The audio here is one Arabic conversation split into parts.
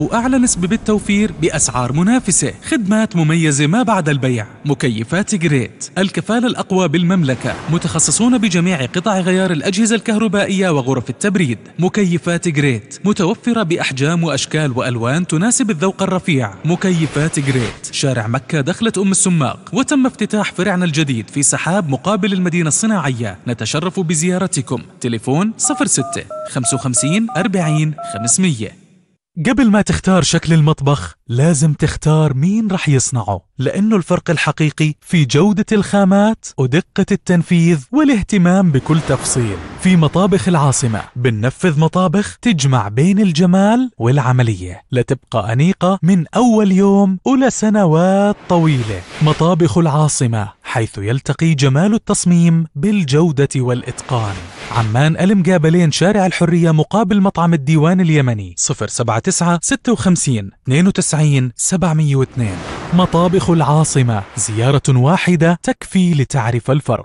وأعلى نسبة بالتوفير بأسعار منافسة. خدمات مميزة ما بعد البيع. مكيفات جريت، الكفالة الأقوى بالمملكة، متخصصون بجميع قطع غيار الأجهزة الكهربائية وغرف التبريد. مكيفات جريت متوفرة بأحجام وأشكال وألوان تناسب الذوق الرفيع. مكيفات جريت، شارع مكة دخلة أم السماق، وتم افتتاح فرعنا الجديد في سحاب مقابل المدينة الصناعية. نتشرف بزيارتكم. تليفون 06 55 40 500. قبل ما تختار شكل المطبخ لازم تختار مين رح يصنعه، لأنه الفرق الحقيقي في جودة الخامات ودقة التنفيذ والاهتمام بكل تفصيل. في مطابخ العاصمة بننفذ مطابخ تجمع بين الجمال والعملية لتبقى أنيقة من أول يوم ولسنوات طويلة. مطابخ العاصمة، حيث يلتقي جمال التصميم بالجودة والإتقان. عمان المقابلين شارع الحرية مقابل مطعم الديوان اليمني. 079 56 92 702. مطابخ العاصمة، زيارة واحدة تكفي لتعرف الفرق.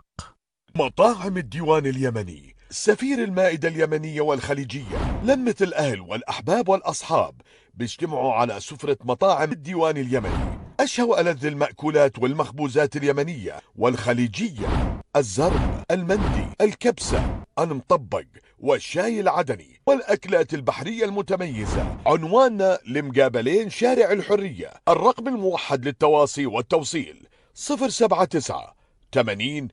مطاعم الديوان اليمني، سفير المائدة اليمنية والخليجية، لمة الأهل والأحباب والأصحاب بيجتمعوا على سفرة مطاعم الديوان اليمني. أشهى وألذ المأكولات والمخبوزات اليمنية والخليجية: الزرب، المندي، الكبسة، المطبق، والشاي العدني، والأكلات البحرية المتميزة. عنواننا لمقابلين شارع الحرية. الرقم الموحد للتواصي والتوصيل 079 80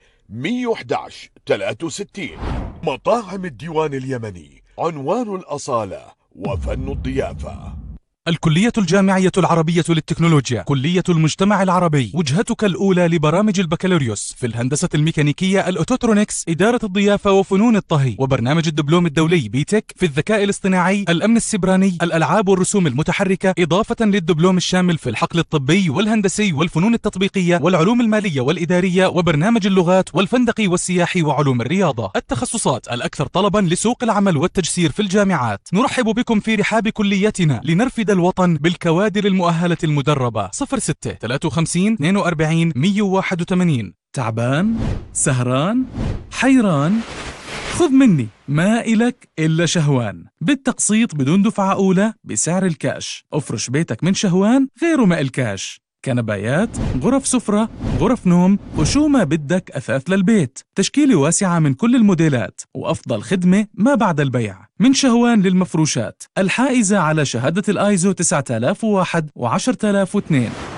111 63. مطاعم الديوان اليمني، عنوان الأصالة وفن الضيافة. الكلية الجامعية العربية للتكنولوجيا، كلية المجتمع العربي، وجهتك الأولى لبرامج البكالوريوس في الهندسة الميكانيكية، الأوتوترونكس، إدارة الضيافة وفنون الطهي، وبرنامج الدبلوم الدولي بيتك في الذكاء الاصطناعي، الأمن السيبراني، الألعاب والرسوم المتحركة، إضافة للدبلوم الشامل في الحقل الطبي والهندسي والفنون التطبيقية والعلوم المالية والإدارية، وبرنامج اللغات والفندقي والسياحي وعلوم الرياضة. التخصصات الأكثر طلبا لسوق العمل والتجسير في الجامعات. نرحب بكم في رحاب كليتنا لنرفد الوطن بالكوادر المؤهلة المدربة. 06 53 42 181. تعبان؟ سهران؟ حيران؟ خذ مني، ما إلك إلا شهوان، بالتقسيط بدون دفعة أولى بسعر الكاش. افرش بيتك من شهوان غيره ما الكاش. كنبايات، غرف سفرة، غرف نوم، وشو ما بدك أثاث للبيت. تشكيلة واسعة من كل الموديلات، وأفضل خدمة ما بعد البيع. من شهوان للمفروشات الحائزة على شهادة الآيزو 9001 و10002.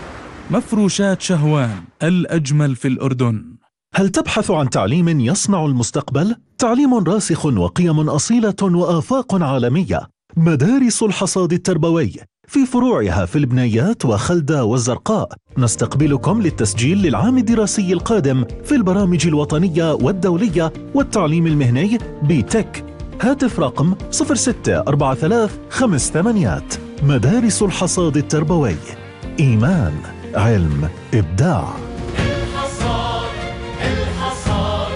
مفروشات شهوان، الأجمل في الأردن. هل تبحث عن تعليم يصنع المستقبل؟ تعليم راسخ وقيم أصيلة وآفاق عالمية. مدارس الحصاد التربوي في فروعها في البنيات وخلدة والزرقاء. نستقبلكم للتسجيل للعام الدراسي القادم في البرامج الوطنية والدولية والتعليم المهني بتك. هاتف رقم 064358. مدارس الحصاد التربوي، إيمان، علم، إبداع. الحصاد الحصاد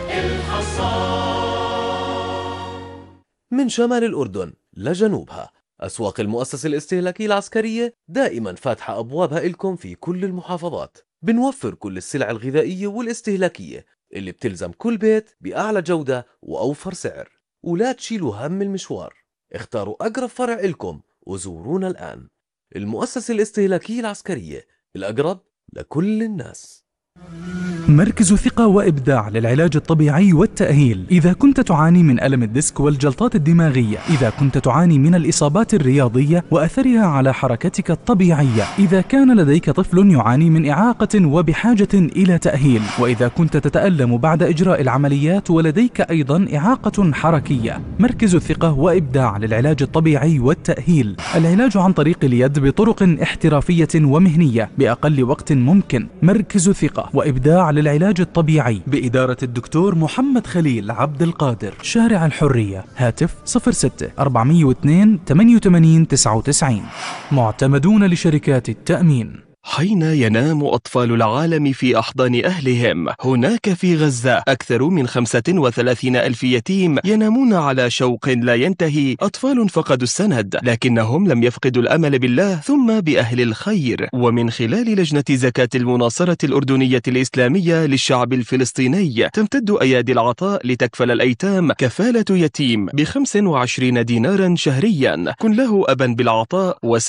الحصاد. من شمال الأردن لجنوبها، أسواق المؤسسة الاستهلاكية العسكرية دائما فاتحة أبوابها إلكم في كل المحافظات. بنوفر كل السلع الغذائية والاستهلاكية اللي بتلزم كل بيت بأعلى جودة وأوفر سعر. ولا تشيلوا هم المشوار، اختاروا أقرب فرع إلكم وزورونا الآن. المؤسسة الاستهلاكية العسكرية، الأقرب لكل الناس. مركز ثقة وإبداع للعلاج الطبيعي والتأهيل. إذا كنت تعاني من ألم الديسك والجلطات الدماغية، إذا كنت تعاني من الإصابات الرياضية وأثرها على حركتك الطبيعية، إذا كان لديك طفل يعاني من إعاقة وبحاجة إلى تأهيل، وإذا كنت تتألم بعد إجراء العمليات ولديك أيضا إعاقة حركية، مركز ثقة وإبداع للعلاج الطبيعي والتأهيل. العلاج عن طريق اليد بطرق احترافية ومهنية بأقل وقت ممكن. مركز ثقة وإبداع للعلاج الطبيعي بإدارة الدكتور محمد خليل عبد القادر، شارع الحرية. هاتف 06 402 88 99. معتمدون لشركات التأمين. حين ينام أطفال العالم في أحضان أهلهم، هناك في غزة أكثر من 35 ألف يتيم ينامون على شوق لا ينتهي، أطفال فقدوا السند لكنهم لم يفقدوا الأمل بالله ثم بأهل الخير. ومن خلال لجنة زكاة المناصرة الأردنية الإسلامية للشعب الفلسطيني تمتد أيادي العطاء لتكفل الأيتام كفالة يتيم ب25 دينارا شهريا. كن له أبا بالعطاء